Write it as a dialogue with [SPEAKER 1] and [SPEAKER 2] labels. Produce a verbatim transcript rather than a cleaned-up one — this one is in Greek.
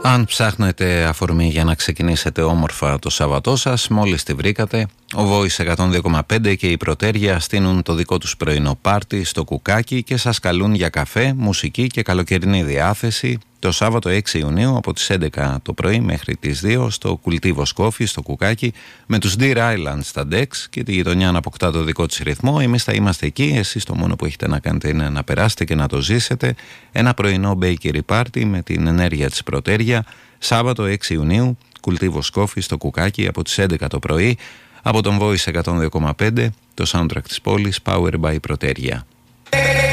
[SPEAKER 1] Αν ψάχνετε αφορμή για να ξεκινήσετε όμορφα το Σάββατό σας, μόλις τη βρήκατε, ο Voice εκατόν δύο κόμμα πέντε και η Πρωτέρια στείνουν το δικό τους πρωινό πάρτι στο Κουκάκι και σας καλούν για καφέ, μουσική και καλοκαιρινή διάθεση το Σάββατο έξι Ιουνίου από τις έντεκα το πρωί μέχρι τις δύο στο Cultivos Coffee στο Κουκάκι, με τους Deer Island στα Dex και τη γειτονιά να αποκτά το δικό της ρυθμό. Εμείς θα είμαστε εκεί, εσείς το μόνο που έχετε να κάνετε είναι να περάσετε και να το ζήσετε. Ένα πρωινό bakery party με την ενέργεια της Πρωτέρια, Σάββατο έξι Ιουνίου, Cultivos Coffee στο Κουκάκι από τις έντεκα το πρωί, από τον Voice εκατόν δύο κόμμα πέντε, το soundtrack της πόλης, Power by Πρωτέρια.